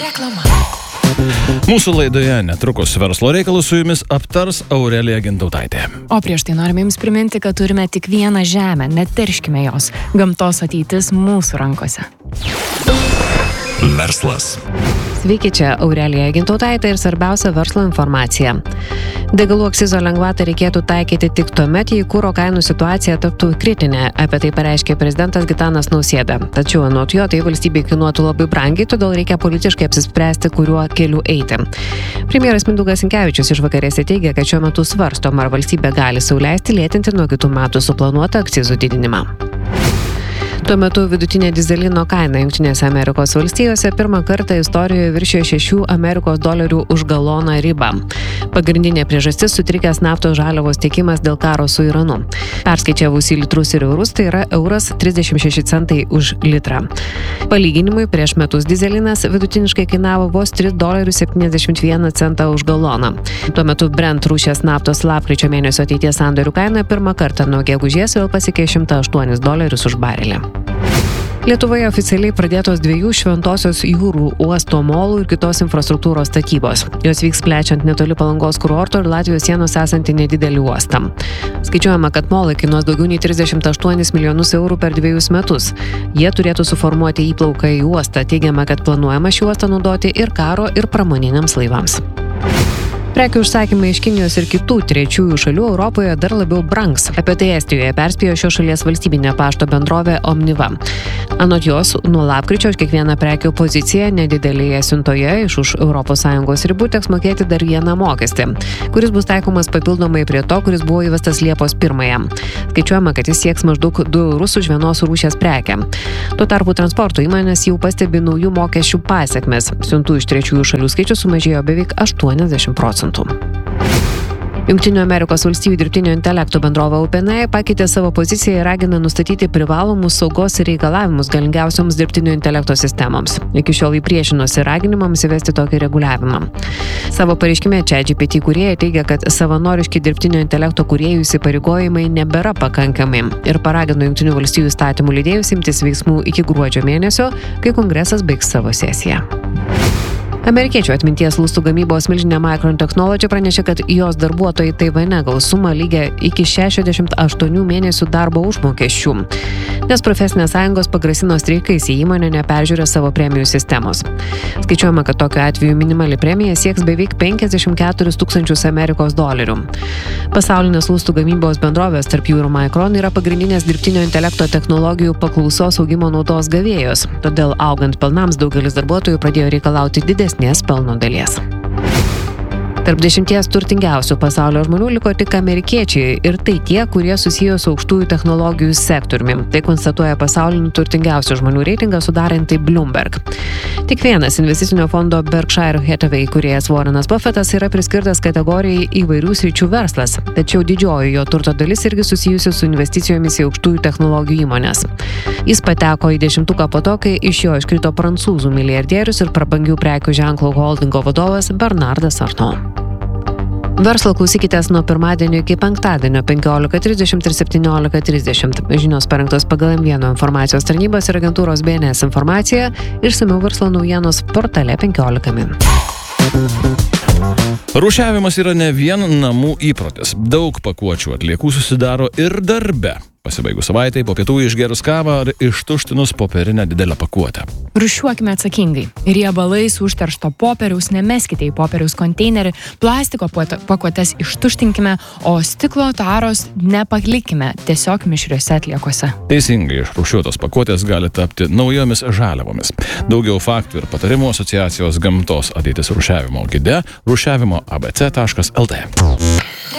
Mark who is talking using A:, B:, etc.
A: Reklama.
B: Mūsų laidoje netrukus verslo reikalus su jumis aptars Aurelija Gintautaitė.
A: O prieš tai norime jums priminti, kad turime tik vieną žemę, neterškime jos. Gamtos ateitis mūsų rankose.
C: Verslas.
D: Sveiki, čia Aurelija Gintautaitė ir svarbiausia verslo informacija. Degalų akcizo lengvatą reikėtų taikyti tik tuomet, jei kuro kainų situacija taptų kritinė, apie tai pareiškė prezidentas Gitanas Nausėda. Tačiau anot jo tai valstybei kainuotų labai brangiai, todėl reikia politiškai apsispręsti, kuriuo keliu eiti. Premjeras Mindaugas Sinkevičius išvakarėse teigia, kad šiuo metu svarstoma, ar valstybė gali sau leisti lėtinti nuo kitų metų suplanuotą akcizų didinimą. Tuo metu vidutinė dyzelino kaina Jungtinėse Amerikos valstijose pirmą kartą istorijoje viršijo $6 už galoną ribą. Pagrindinė priežastis sutrikęs naftos žaliavos tiekimas dėl karo su Iranu. Perskaičiavus į litrus ir eurus, tai yra €36 už litrą. Palyginimui, prieš metus dyzelinas vidutiniškai kainavo vos $3,71 už galoną. Tuo metu Brent rūšies naftos lapkričio mėnesio ateities sandorių kaina pirmą kartą nuo gegužės vėl pasiekė $108 už barelį. Lietuvoje oficialiai pradėtos 2 Šventosios jūrų uosto molų ir kitos infrastruktūros statybos. Jos vyks plečiant netoli Palangos kurorto ir Latvijos sienos esantį nedidelį uostą. Skaičiuojama, kad molai kainuos daugiau nei €38 milijonus per 2 metus. Jie turėtų suformuoti įplauką į uostą. Teigiama, kad planuojama šį uostą naudoti ir karo, ir pramoniniams laivams. Prekių užsakymai iš Kinijos ir kitų trečiųjų šalių Europoje dar labiau brangs. Apie tai Estijoje perspėjo šios šalies valstybinė pašto bendrovė Omniva. Anot jos, nuo lapkričio už kiekvieną prekių poziciją nedidelėje siuntoje iš už ES ribų teks mokėti dar vieną mokestį, kuris bus taikomas papildomai prie to, kuris buvo įvestas Liepos 1. Skaičiuojama, kad jis sieks maždaug €2 už vienos rūšies prekę. Tuo tarpu transporto įmonės jau pastebi naujų mokesčių pasekmes. Siuntų iš trečiųjų šalių skaičius sumažėjo beveik 80%. Jungtinių Amerikos valstijų dirbtinio intelekto bendrovė OpenAI pakeitė savo poziciją ir ragina nustatyti privalomus saugos reikalavimus galingiausioms dirbtinio intelekto sistemoms. Iki šiol jį priešinosi raginimams įvesti tokį reguliavimą. Savo pareiškime ChatGPT kūrėjai teigia, kad savanoriški dirbtinio intelekto kūrėjų įsipareigojimai nebėra pakankami ir paragino Jungtinių valstijų įstatymų leidėjus imtis veiksmų iki gruodžio mėnesio, kai kongresas baigs savo sesiją. Amerikiečių atminties lustų gamybos milžinė Micron Technology pranešė, kad jos darbuotojai Taivane gaus sumą lygią iki 68 mėnesių darbo užmokesčių, nes profesinės sąjungos pagrasino streikais į įmonę neperžiūrė savo premijų sistemos. Skaičiuojama, kad tokiu atveju minimali premija sieks beveik $54,000. Pasaulinės lustų gamybos bendrovės, tarp jų ir Micron, yra pagrindinės dirbtinio intelekto technologijų paklausos augimo naudos gavėjos, todėl augant pelnams daugelis darbuotojų pradėjo reikalauti didesnės pelno dalies. Tarp 10 turtingiausių pasaulio žmonių liko tik amerikiečiai ir tai tie, kurie susiję su aukštųjų technologijų sektoriumi. Tai konstatuoja pasaulinį turtingiausių žmonių reitingą sudaranti Bloomberg. Tik vienas investicinio fondo Berkshire Hathaway įkūrėjas Warrenas Buffettas yra priskirtas kategorijai įvairių sričių verslas, tačiau didžioji jo turto dalis irgi susijusi su investicijomis į aukštųjų technologijų įmonės. Jis pateko į 10-tuką po to, kai iš jo iškrito prancūzų milijardierius ir prabangių prekių ženklo holdingo vadovas Bernardas Arnault. Verslo klausykitės nuo pirmadienio iki penktadienio 15:30 ir 17:30. Žinios parengtos pagal M1 informacijos tarnybos ir agentūros BNS informaciją, išsamiau verslo naujienos portale 15 min.
B: Rūšiavimas yra ne vien namų įprotis. Daug pakuočių atliekų susidaro ir darbe. Pasibaigus savaitai, po pietų išgerus kavą ar ištuštinus popierinę didelę pakuotę.
A: Rūšiuokime atsakingai. Riebalais užteršto popieriaus nemeskite į popieriaus konteinerį, plastiko pakuotes ištuštinkime, o stiklo taros nepaklikime tiesiog mišriuose atliekose.
B: Teisingai išrūšiuotos pakuotės gali tapti naujomis žaliavomis. Daugiau faktų ir patarimų asociacijos gamtos ateitis rūšiavimo gide rūšiavimo abc.lt.